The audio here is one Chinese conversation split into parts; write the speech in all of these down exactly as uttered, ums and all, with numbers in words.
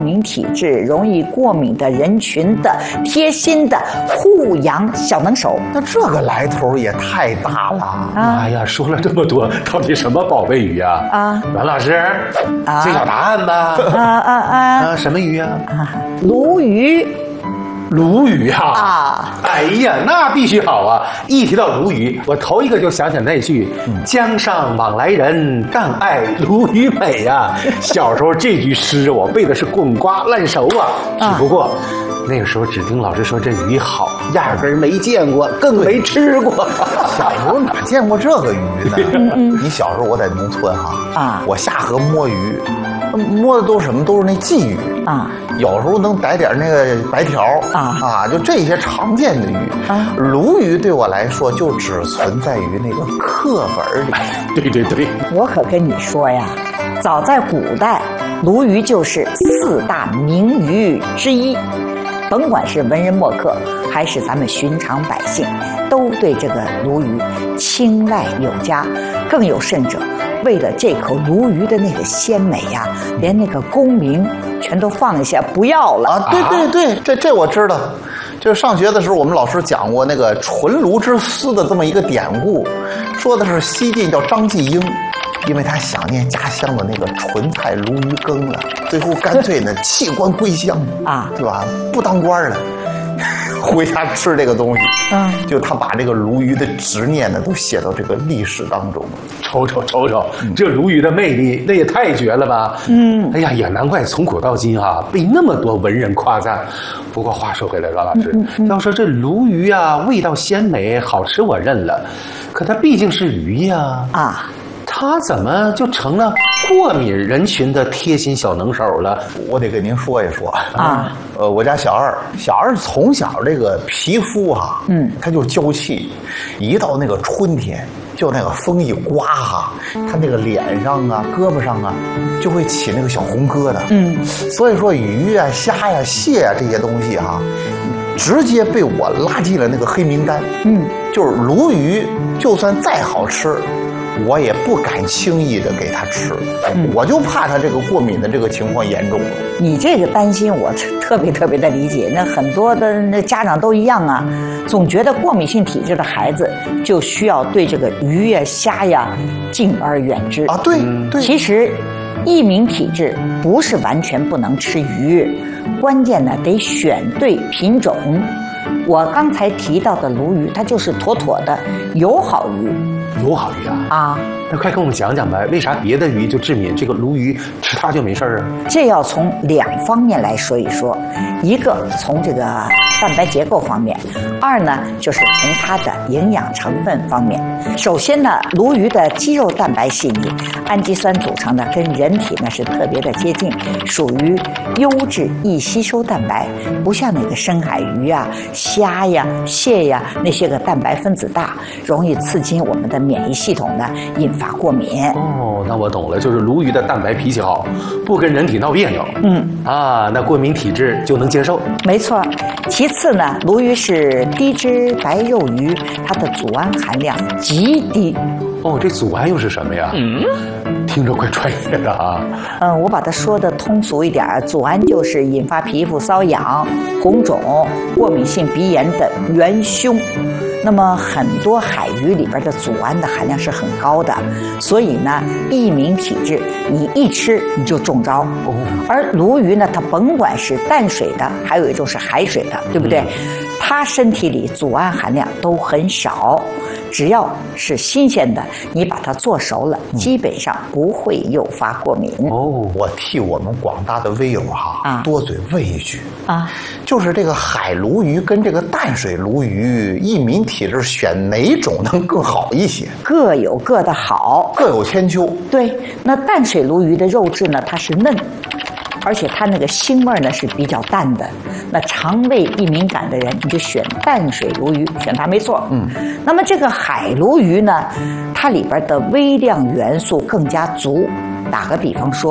敏体质、容易过敏的人群的贴心的护养小能手。 那这个来头也太大了！ 啊、哎呀，说了这么多，到底什么宝贝鱼啊？啊，阮老师，啊、揭晓答案吧！ 啊啊啊！ 啊，什么鱼啊？ 啊，鲈鱼。 鲈鱼啊！ 啊！ 哎呀，那必须好啊！一提到鲈鱼，我头一个就想起那句“江上往来人，但爱鲈鱼美”呀。小时候这句诗我背的是滚瓜烂熟啊，只不过。那个时候只听老师说这鱼好，压根儿没见过，更没吃过。 小时候哪见过这个鱼呢？嗯嗯、你小时候我在农村哈啊，我下河摸鱼，摸的都是什么？都是那鲫鱼啊，有时候能逮点那个白条啊啊，就这些常见的鱼。啊，鲈鱼对我来说就只存在于那个课本里。 对对对， 我可跟你说呀，早在古代，鲈鱼就是四大名鱼之一。甭管是文人墨客，还是咱们寻常百姓，都对这个鲈鱼青睐有加。更有甚者，为了这口鲈鱼的那个鲜美呀、啊，连那个功名全都放下不要了啊！对对对，这这我知道。就是上学的时候，我们老师讲过那个纯鲈之思的这么一个典故，说的是西晋叫张继英。因为他想念家乡的那个纯菜鲈鱼羹了，最后干脆呢弃官归乡啊，对吧？不当官了，回家吃这个东西。嗯，就他把这个鲈鱼的执念呢都写到这个历史当中。 瞅瞅瞅瞅，这鲈鱼的魅力，那也太绝了吧！嗯，哎呀，也难怪从古到今啊，被那么多文人夸赞。不过话说回来，阮老师，嗯嗯、要说这鲈鱼啊，味道鲜美好吃，我认了，可它毕竟是鱼呀啊。他怎么就成了过敏人群的贴心小能手了？ 我得跟您说一说啊。呃，我家小二，小二从小这个皮肤哈、啊，嗯，他就娇气，一到那个春天，就那个风一刮哈，他那个脸上啊、胳膊上啊，就会起那个小红疙瘩。嗯，所以说鱼啊、虾呀、蟹啊这些东西哈、啊，直接被我拉进了那个黑名单。嗯，就是鲈鱼，就算再好吃。我也不敢轻易的给他吃，嗯、我就怕他这个过敏的这个情况严重了。 你这个担心我特别特别的理解，那很多的那家长都一样啊，总觉得过敏性体质的孩子就需要对这个鱼呀、虾呀敬而远之啊。对对， 其实易敏体质不是完全不能吃鱼，关键呢得选对品种。我刚才提到的鲈鱼，它就是妥妥的友好鱼。 友好鱼啊！啊，那快跟我们讲讲呗，为啥别的鱼就致敏，这个鲈鱼吃它就没事啊？ 这要从两方面来说一说，一个从这个蛋白结构方面，二呢就是从它的营养成分方面。首先呢，鲈鱼的肌肉蛋白细腻，氨基酸组成的跟人体呢是特别的接近，属于优质易吸收蛋白，不像那个深海鱼啊、虾呀、蟹呀那些个蛋白分子大，容易刺激我们的免疫系统呢，引发过敏。 哦，那我懂了，就是鲈鱼的蛋白脾气好，不跟人体闹别扭。嗯，啊，那过敏体质就能接受。 没错。其次呢，鲈鱼是低脂白肉鱼，它的组胺含量极低。 哦，这组胺又是什么呀？嗯，听着怪专业的啊。 嗯，我把它说的通俗一点，组胺就是引发皮肤瘙痒、红肿、过敏性鼻炎的元凶。那么很多海鱼里边的组胺的含量是很高的，所以呢，易敏体质你一吃你就中招。哦，而鲈鱼呢，它甭管是淡水的，还有一种是海水的，对不对？它身体里组胺含量都很少。只要是新鲜的，你把它做熟了，基本上不会诱发过敏。 哦，我替我们广大的微友哈、啊、多嘴问一句啊，就是这个海鲈鱼跟这个淡水鲈鱼，易敏体质选哪种能更好一些？ 各有各的好， 各有千秋。 对，那淡水鲈鱼的肉质呢，它是嫩。而且它那个腥味呢是比较淡的，那肠胃易敏感的人，你就选淡水鲈鱼，选它没错。嗯，那么这个海鲈鱼呢，它里边的微量元素更加足。打个比方说，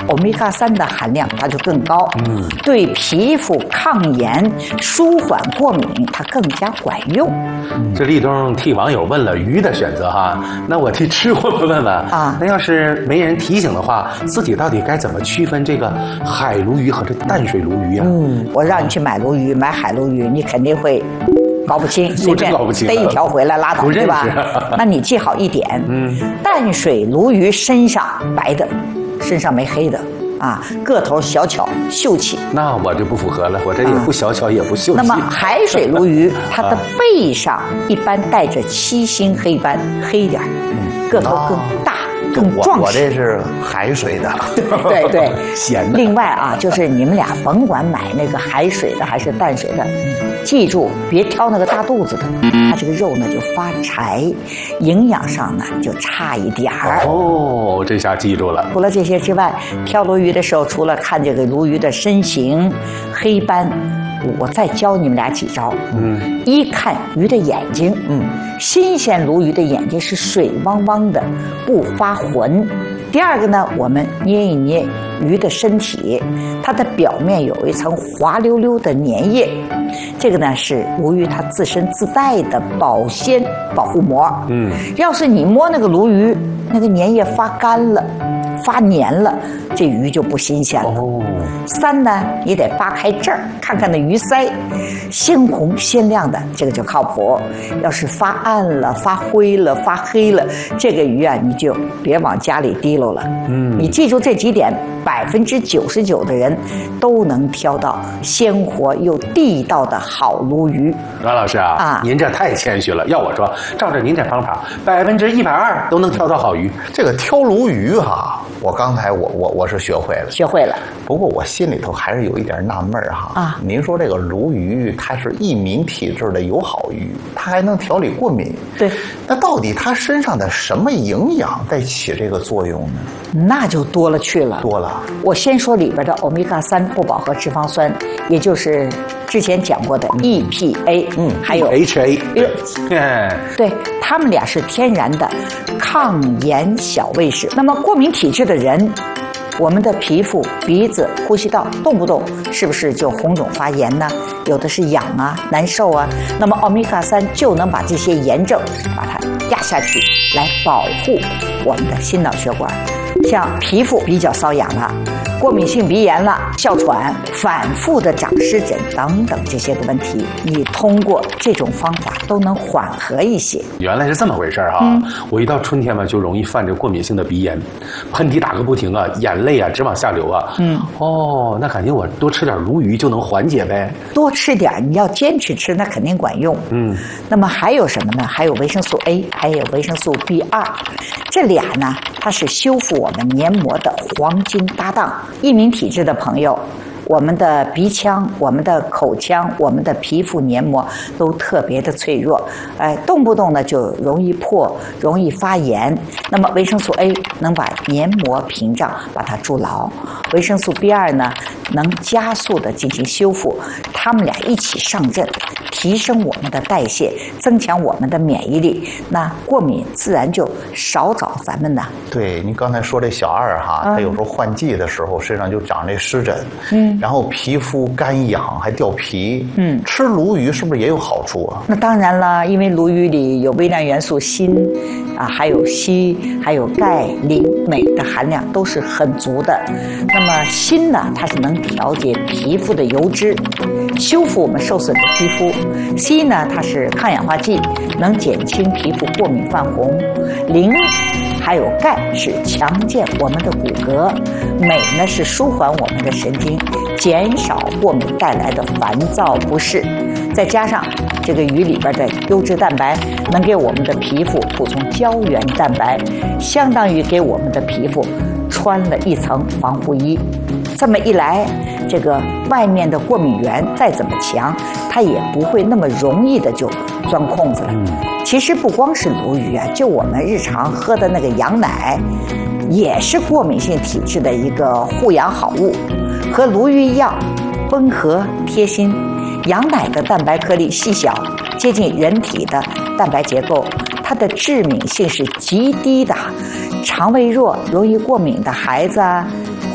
欧米伽三的含量它就更高，嗯，对皮肤抗炎、舒缓过敏它更加管用。 嗯、这立冬替网友问了鱼的选择哈，那我替吃货们问问啊，那要是没人提醒的话，自己到底该怎么区分这个海鲈鱼和这淡水鲈鱼啊？ 嗯，我让你去买鲈鱼，买海鲈鱼，你肯定会搞不清，随便逮一条回来拉倒，对吧？那你记好一点，嗯，淡水鲈鱼身上白的，身上没黑的。啊，个头小巧秀气， 那我就不符合了，我这也不小巧、啊、也不秀气。 那么海水鲈鱼，它的背上一般带着七星黑斑，黑一点，嗯，个头更大。哦更壮实。 我这是海水的， 对对， 咸的。 另外啊，就是你们俩甭管买那个海水的还是淡水的，记住别挑那个大肚子的，它这个肉呢就发柴，营养上呢就差一点儿。 哦，这下记住了。 除了这些之外，挑鲈鱼的时候，除了看这个鲈鱼的身形、黑斑。我再教你们俩几招。嗯，一看鱼的眼睛，嗯，新鲜鲈鱼的眼睛是水汪汪的，不发浑。第二个呢，我们捏一捏鱼的身体，它的表面有一层滑溜溜的粘液，这个呢是鲈鱼它自身自带的保鲜保护膜。嗯，要是你摸那个鲈鱼，那个粘液发干了。发黏了，这鱼就不新鲜了。哦，三呢，你得扒开这儿，看看那鱼鳃，鲜红鲜亮的，这个就靠谱。要是发暗了、发灰了、发黑了，这个鱼啊，你就别往家里提溜了。嗯，你记住这几点，百分之九十九的人都能挑到鲜活又地道的好鲈鱼。 阮老师啊，啊，您这太谦虚了。要我说，照着您这方法，百分之一百二都能挑到好鱼。 这个挑鲈鱼哈。我刚才我我我是学会了， 学会了。 不过我心里头还是有一点纳闷哈。啊，您说这个鲈鱼它是易敏体质的友好鱼，它还能调理过敏。 对。 那到底它身上的什么营养在起这个作用呢？ 那就多了去了。 多了。我先说里边的欧米伽三不饱和脂肪酸，也就是之前讲过的 E P A， 嗯，还有 H A。 对，它们俩是天然的抗炎小卫士。那么过敏体质的人，我们的皮肤、鼻子、呼吸道动不动是不是就红肿发炎呢？有的是痒啊、难受啊。那么欧米伽三就能把这些炎症把它压下去，来保护我们的心脑血管。像皮肤比较瘙痒了，过敏性鼻炎了，哮喘，反复的长湿疹等等这些个问题，你通过这种方法都能缓和一些。 原来是这么回事哈、啊嗯！我一到春天嘛，就容易犯这过敏性的鼻炎，喷嚏打个不停啊，眼泪啊直往下流啊。嗯，哦，那感觉我多吃点鲈鱼就能缓解呗。 多吃点，你要坚持吃，那肯定管用。嗯，那么还有什么呢？还有维生素 A， 还有维生素 B 二，这俩呢，它是修复我们黏膜的黄金搭档。易敏体质的朋友，我们的鼻腔、我们的口腔、我们的皮肤黏膜都特别的脆弱，哎，动不动呢就容易破，容易发炎。那么维生素 A 能把黏膜屏障把它筑牢，维生素 B 二 呢能加速的进行修复，它们俩一起上阵，提升我们的代谢，增强我们的免疫力，那过敏自然就少找咱们呢。 对，您刚才说这小二哈，他有时候换季的时候身上就长这湿疹，嗯，然后皮肤干痒还掉皮，嗯，吃鲈鱼是不是也有好处啊？ 那当然了，因为鲈鱼里有微量元素锌，啊，还有硒，还有钙、磷、镁的含量都是很足的。那么锌呢，它是能调节皮肤的油脂，修复我们受损的皮肤；硒呢，它是抗氧化剂，能减轻皮肤过敏泛红；磷还有钙是强健我们的骨骼，镁呢是舒缓我们的神经，减少过敏带来的烦躁不适。再加上这个鱼里边的优质蛋白，能给我们的皮肤补充胶原蛋白，相当于给我们的皮肤穿了一层防护衣。这么一来，这个外面的过敏源再怎么强，它也不会那么容易的就钻空子了。其实不光是鲈鱼啊，就我们日常喝的那个羊奶，也是过敏性体质的一个护养好物，和鲈鱼一样温和贴心。羊奶的蛋白颗粒细小，接近人体的蛋白结构，它的致敏性是极低的。肠胃弱、容易过敏的孩子啊，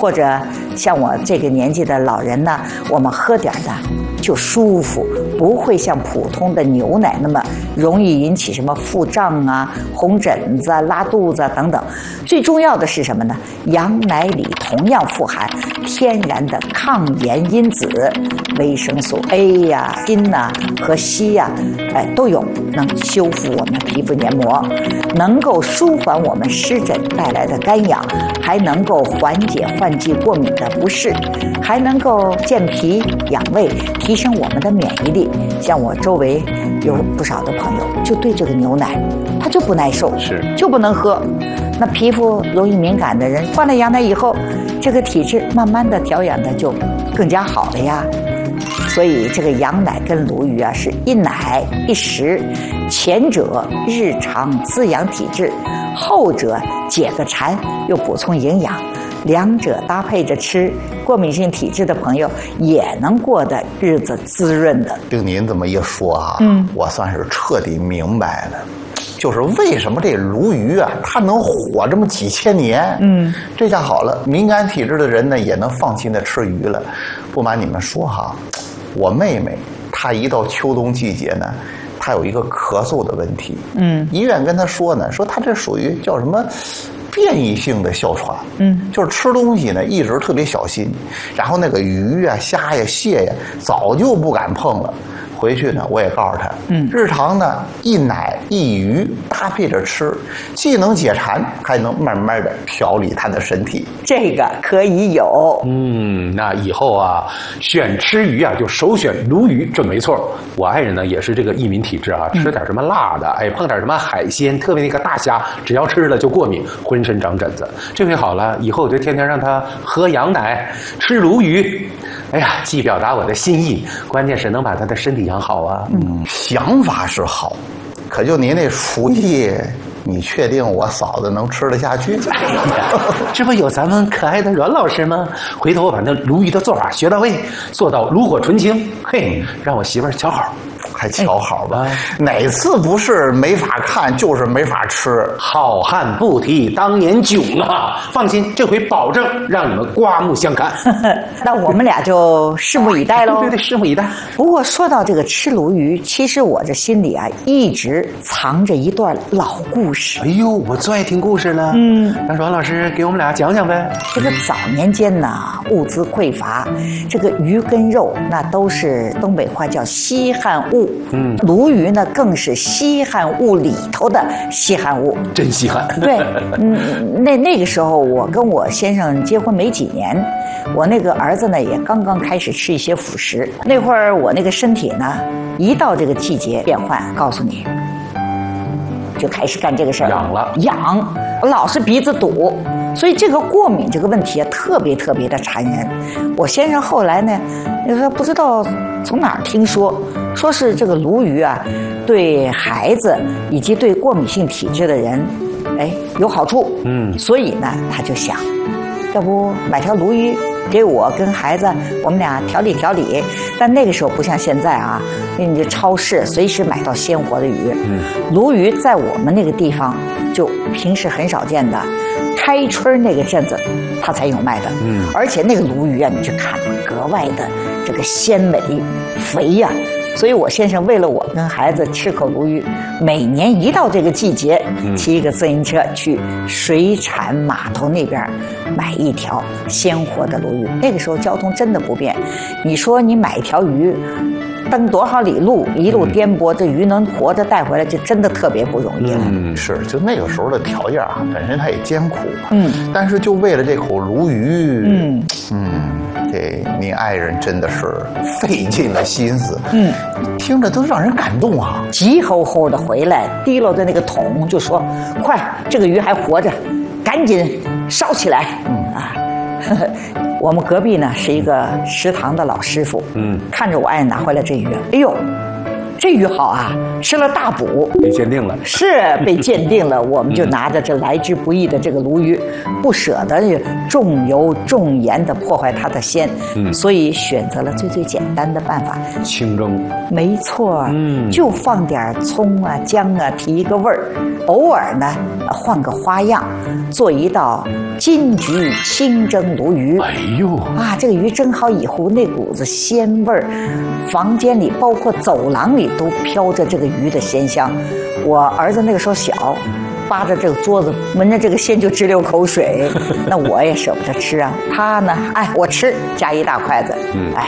或者像我这个年纪的老人呢，我们喝点呢就舒服，不会像普通的牛奶那么容易引起什么腹胀啊、红疹子啊、拉肚子啊等等。最重要的是什么呢？羊奶里同样富含天然的抗炎因子，维生素 A 呀、锌呐和硒呀，哎都有，能修复我们皮肤黏膜，能够舒缓我们湿疹带来的干痒，还能够缓解换季过敏的不适，还能够健脾养胃，提升我们的免疫力。像我周围有不少的朋友就对这个牛奶他就不耐受， 是就不能喝。那皮肤容易敏感的人换了羊奶以后，这个体质慢慢的调养的就更加好了呀。所以这个羊奶跟鲈鱼啊是一奶一食，前者日常滋养体质，后者解个馋又补充营养，两者搭配着吃，过敏性体质的朋友也能过得日子滋润的。 听您这么一说啊，嗯，我算是彻底明白了。就是为什么这鲈鱼啊，它能火这么几千年？嗯，这下好了，敏感体质的人呢，也能放心的吃鱼了。不瞒你们说哈，我妹妹她一到秋冬季节呢，她有一个咳嗽的问题。嗯，医院跟她说呢，说她这属于叫什么变异性的哮喘。嗯，就是吃东西呢一直特别小心，然后那个鱼啊、虾呀、蟹呀，早就不敢碰了。回去呢，我也告诉他，嗯，日常呢一奶一鱼搭配着吃，既能解馋，还能慢慢的调理他的身体。 这个可以有， 嗯，那以后啊，选吃鱼啊，就首选鲈鱼，这没错。我爱人呢也是这个易敏体质啊，吃点什么辣的，哎，碰点什么海鲜，特别那个大虾，只要吃了就过敏，浑身长疹子。这回好了，以后我就天天让他喝羊奶，吃鲈鱼。哎呀，既表达我的心意，关键是能把他的身体养好啊。 嗯，想法是好，可就您那厨艺，你确定我嫂子能吃得下去？ 哎呀，这不有咱们可爱的阮老师吗？回头我把那鲈鱼的做法学到位，做到炉火纯青，嘿，让我媳妇儿瞧好。 还瞧好吧、哎、哪次不是没法看就是没法吃？ 好汉不提当年囧啊！放心，这回保证让你们刮目相看。 那我们俩就拭目以待喽。 对对对，拭目以待。 不过说到这个吃鲈鱼，其实我这心里啊一直藏着一段老故事。 哎呦，我最爱听故事了。嗯，让阮老师给我们俩讲讲呗。 这个早年间呢，物资匮乏，这个鱼跟肉那都是东北话叫稀罕物。嗯，鲈鱼呢更是稀罕物里头的稀罕物， 真稀罕。 对，嗯，那那个时候我跟我先生结婚没几年，我那个儿子呢也刚刚开始吃一些辅食。那会儿我那个身体呢，一到这个季节变换，告诉你，就开始干这个事儿， 痒了， 痒，老是鼻子堵。所以这个过敏这个问题啊，特别特别的缠人。我先生后来呢，就说不知道从哪儿听说，说是这个鲈鱼啊，对孩子以及对过敏性体质的人，哎，有好处。嗯，所以呢，他就想，要不买条鲈鱼给我跟孩子，我们俩调理调理。但那个时候不像现在啊，你这超市随时买到鲜活的鱼。嗯，鲈鱼在我们那个地方就平时很少见的。开春那个阵子，它才有卖的。嗯，而且那个鲈鱼啊，你去看，格外的这个鲜美、肥呀、啊。所以我先生为了我跟孩子吃口鲈鱼，每年一到这个季节，骑一个自行车去水产码头那边买一条鲜活的鲈鱼。那个时候交通真的不便，你说你买一条鱼。蹬多少里路，一路颠簸，这鱼能活着带回来，就真的特别不容易了。 嗯，是，就那个时候的条件啊，本身它也艰苦。嗯，但是就为了这口鲈鱼，嗯嗯，这您爱人真的是费尽了心思。嗯，听着都让人感动啊！ 急吼吼的回来，提溜着那个桶就说：“快，这个鱼还活着，赶紧烧起来！”嗯啊。呵呵，我们隔壁呢是一个食堂的老师傅，嗯，看着我爱人拿回来这鱼，哎呦， 这鱼好啊，吃了大补， 被鉴定了， 是被鉴定了。我们就拿着这来之不易的这个鲈鱼，不舍得重油重盐的破坏它的鲜，嗯，所以选择了最最简单的办法， 清蒸。 没错，嗯，就放点葱啊、姜啊，提一个味儿。偶尔呢，换个花样，做一道金桔清蒸鲈鱼。 哎呦啊，这个鱼蒸好以后，那股子鲜味儿，房间里包括走廊里都飘着这个鱼的鲜香。我儿子那个时候小，扒着这个桌子，闻着这个鲜就直流口水。那我也舍不得吃啊，他呢，哎，我吃，夹一大筷子，嗯，哎，